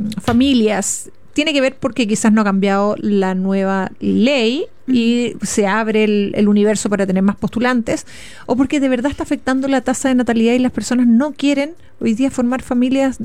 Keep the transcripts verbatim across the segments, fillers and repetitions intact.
familias, tiene que ver porque quizás no ha cambiado la nueva ley y se abre el, el universo para tener más postulantes, o porque de verdad está afectando la tasa de natalidad y las personas no quieren hoy día formar familias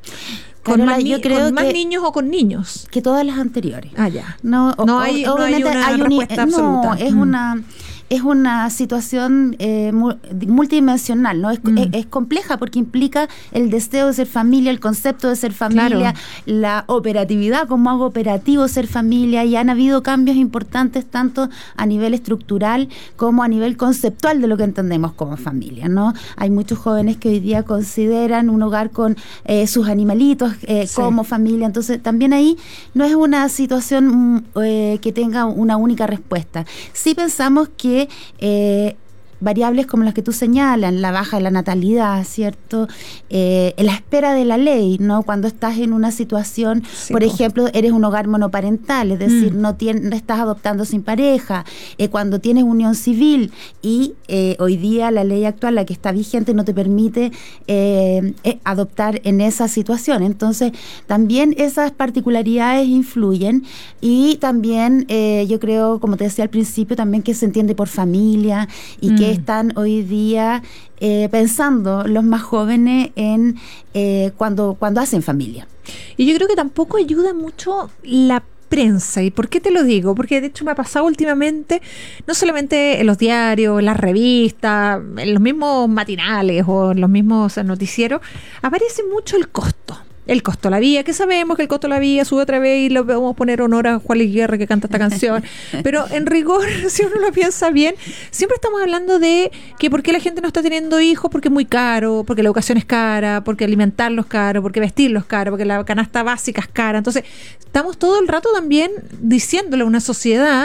con, Carola, más, ni- yo creo con más que- niños o con niños. Que todas las anteriores. Ah, ya. No, No o- hay- o- no hay obviamente una hay un- respuesta absoluta. No, es Mm. una es una situación eh, mu- multidimensional, ¿no? Es, Mm. es, es compleja porque implica el deseo de ser familia, el concepto de ser familia, Claro. la operatividad, como algo operativo ser familia, y han habido cambios importantes tanto a nivel estructural como a nivel conceptual de lo que entendemos como familia, ¿no? Hay muchos jóvenes que hoy día consideran un hogar con eh, sus animalitos eh, Sí. como familia, entonces también ahí no es una situación mm, eh, que tenga una única respuesta. Sí pensamos que eh, variables como las que tú señalas, la baja de la natalidad, ¿cierto? Eh, la espera de la ley, ¿no? Cuando estás en una situación, Sí, por po. ejemplo, eres un hogar monoparental, es decir, Mm. no, tien- no estás adoptando sin pareja, eh, cuando tienes unión civil y eh, hoy día la ley actual, la que está vigente, no te permite eh, eh, adoptar en esa situación. Entonces, también esas particularidades influyen y también eh, yo creo, como te decía al principio, también que se entiende por familia y Mm. que están hoy día eh, pensando los más jóvenes en eh, cuando, cuando hacen familia. Y yo creo que tampoco ayuda mucho la prensa. ¿Y por qué te lo digo? Porque de hecho me ha pasado últimamente, no solamente en los diarios, en las revistas, en los mismos matinales o en los mismos noticieros, aparece mucho el costo. El costo de la vida, que sabemos que el costo de la vida sube otra vez y le vamos a poner honor a Juan Luis Guerra que canta esta canción, pero en rigor, si uno lo piensa bien, siempre estamos hablando de que por qué la gente no está teniendo hijos, porque es muy caro, porque la educación es cara, porque alimentarlos es caro, porque vestirlos es caro, porque la canasta básica es cara. Entonces, estamos todo el rato también diciéndole a una sociedad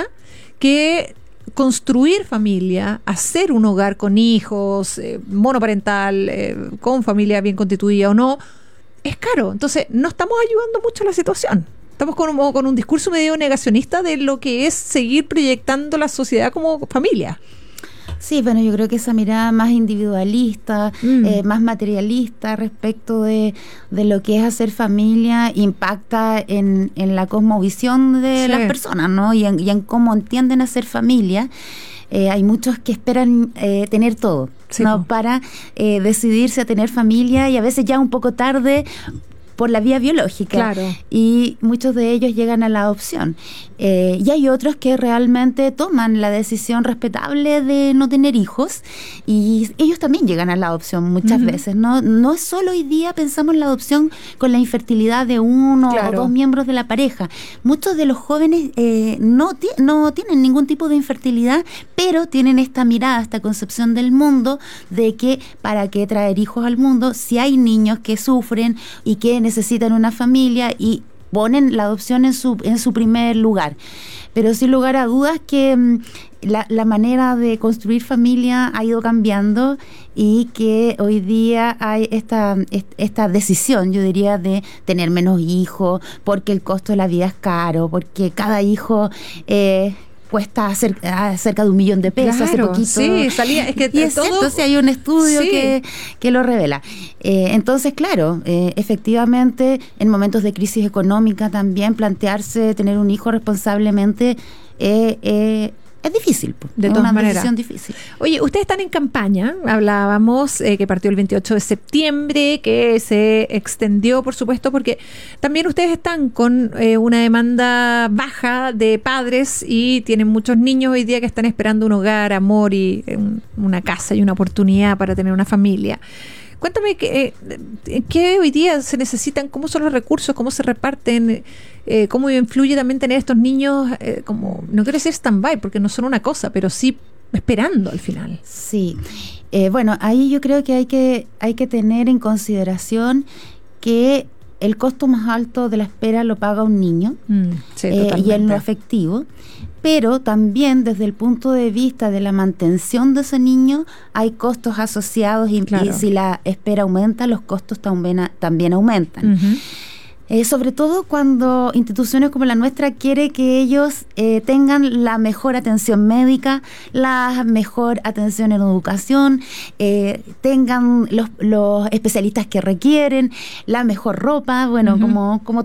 que construir familia, hacer un hogar con hijos, eh, monoparental, eh, con familia bien constituida o no, es caro. Entonces, no estamos ayudando mucho a la situación. Estamos con un, con un discurso medio negacionista de lo que es seguir proyectando la sociedad como familia. Sí, bueno, yo creo que esa mirada más individualista, Mm. eh, más materialista respecto de, de lo que es hacer familia impacta en, en la cosmovisión de Sí. las personas, ¿no? Y en, y en cómo entienden hacer familia. Eh, hay muchos que esperan eh, tener todo, Sí, ¿no? po. Para eh, decidirse a tener familia y a veces ya un poco tarde por la vía biológica. Claro. Y muchos de ellos llegan a la adopción. Eh, y hay otros que realmente toman la decisión respetable de no tener hijos y ellos también llegan a la adopción muchas Ujú. veces. No, no es solo hoy día pensamos en la adopción con la infertilidad de uno Claro. o dos miembros de la pareja. Muchos de los jóvenes eh, no, ti- no tienen ningún tipo de infertilidad, pero tienen esta mirada, esta concepción del mundo de que para qué traer hijos al mundo si hay niños que sufren y que necesitan una familia y ponen la adopción en su, en su primer lugar. Pero sin lugar a dudas que mm, la, la manera de construir familia ha ido cambiando y que hoy día hay esta, est- esta decisión, yo diría, de tener menos hijos porque el costo de la vida es caro, porque cada hijo eh, cuesta cerca, cerca de un millón de pesos. Hace Claro, poquito. sí, salía, es que Y es todo- cierto, sí, hay un estudio Sí. que, que lo revela. Eh, entonces, claro, eh, efectivamente, en momentos de crisis económica también plantearse tener un hijo responsablemente eh, eh, es difícil. po. De es todas una maneras. decisión difícil. Oye, ustedes están en campaña, hablábamos eh, que partió el veintiocho de septiembre, que se extendió, por supuesto, porque también ustedes están con eh, una demanda baja de padres y tienen muchos niños hoy día que están esperando un hogar, amor y eh, un- una casa y una oportunidad para tener una familia. Cuéntame qué, eh, qué hoy día se necesitan, cómo son los recursos, cómo se reparten, eh, cómo influye también tener estos niños, eh, como, no quiero decir stand-by, porque no son una cosa, pero sí esperando al final. Sí. Eh, bueno, ahí yo creo que hay que, hay que tener en consideración que el costo más alto de la espera lo paga un niño. Mm, sí, eh, y totalmente. en lo afectivo, pero también desde el punto de vista de la mantención de ese niño hay costos asociados y, Claro. y si la espera aumenta, los costos también, también aumentan. Ujú. Eh, sobre todo cuando instituciones como la nuestra quiere que ellos eh, tengan la mejor atención médica, la mejor atención en educación, eh, tengan los, los especialistas que requieren, la mejor ropa, bueno, Ujú. como, como